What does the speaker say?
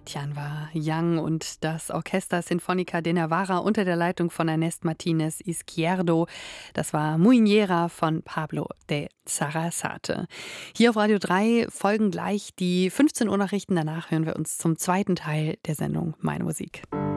Tianwa Yang und das Orchester Sinfónica de Navarra unter der Leitung von Ernest Martínez Izquierdo. Das war Muñeira von Pablo de Sarasate. Hier auf Radio 3 folgen gleich die 15 Uhr Nachrichten. Danach hören wir uns zum zweiten Teil der Sendung Meine Musik.